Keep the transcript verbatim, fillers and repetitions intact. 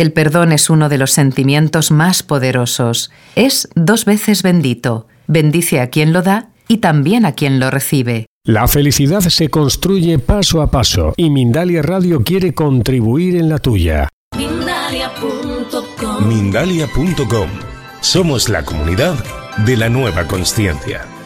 El perdón es uno de los sentimientos más poderosos. Es dos veces bendito. Bendice a quien lo da y también a quien lo recibe. La felicidad se construye paso a paso y Mindalia Radio quiere contribuir en la tuya. Mindalia punto com. Mindalia punto com. Somos la comunidad de la nueva consciencia.